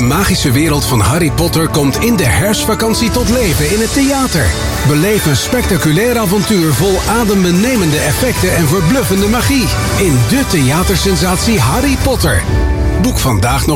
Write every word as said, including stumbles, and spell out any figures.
magische wereld van Harry Potter komt in de herfstvakantie tot leven in het theater. Beleef een spectaculair avontuur vol adembenemende effecten en verbluffende magie in de theatersensatie Harry Potter. Boek vandaag nog